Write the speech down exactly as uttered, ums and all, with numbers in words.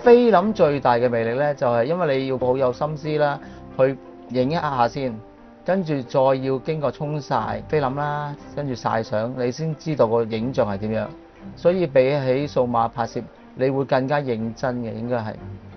菲林最大嘅魅力咧，就係因為你要好有心思啦，去影一下先，跟住再要經過沖曬菲林啦，跟住曬相，你先知道個影像係點樣。所以比起數碼拍攝，你會更加認真嘅，應該係。